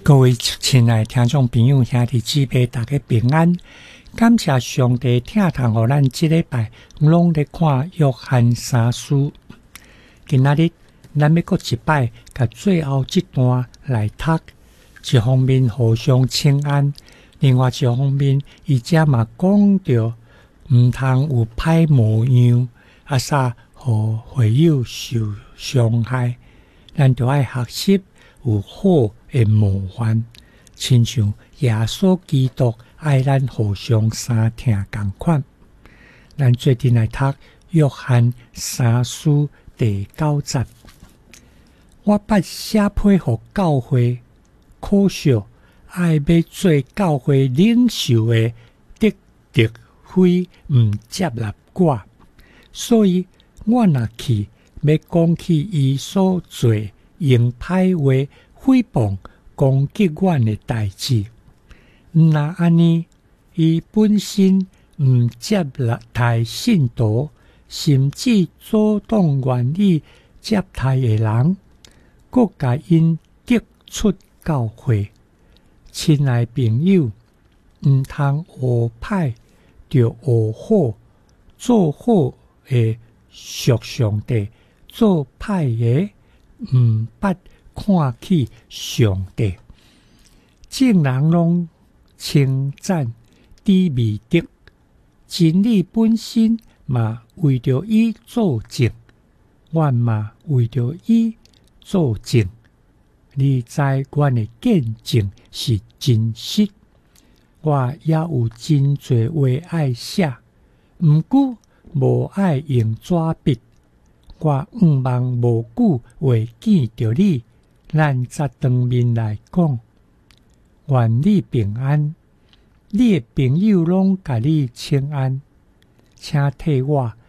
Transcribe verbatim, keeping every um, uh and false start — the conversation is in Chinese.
各位亲爱的听众朋友、兄弟姊妹，大家平安！感谢上帝听堂，互咱这礼拜拢咧看约翰三书。今仔日咱要搁一摆，甲最后这段来读。一方面互相请安，另外一方面，伊遮嘛讲着毋通有歹模样，啊啥互会友受伤害，咱着爱学习有好的模范，亲像耶稣基督爱咱互相相听共款。咱最近来读约翰三书第九节，我捌写批互教会，可惜爱要做教会领袖的得得非毋接纳我，所以我若去要讲起伊所做用歹话诽谤攻击阮的代志。若安尼，伊本身毋接纳待信徒，甚至阻挡愿意接待的人，各甲因逐出教会。亲爱朋友，毋通学歹，着学好，做好的属上帝，做歹的毋捌看起上帝。众人拢称赞低美德，真理本身嘛为着伊作证，阮嘛为着伊作证。你知阮的见证是真实，我也有真侪话爱写，毋过无爱用纸笔。我毋望无久会见着你，咱才当面来讲。愿你平安，你的朋友拢甲你请安，请替我